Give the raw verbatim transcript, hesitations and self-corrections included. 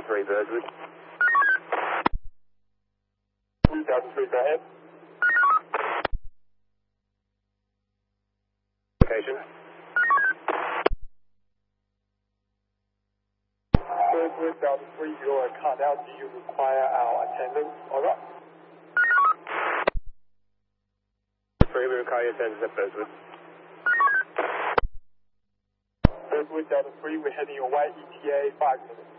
three, Birdwood. Delta three, go ahead. Location. Birdwood, Delta three, you are cut out. Do you require our attendance? Over. three, we require your attendance at Birdwood. Birdwood, Delta three, we're heading your way, E T A five minutes.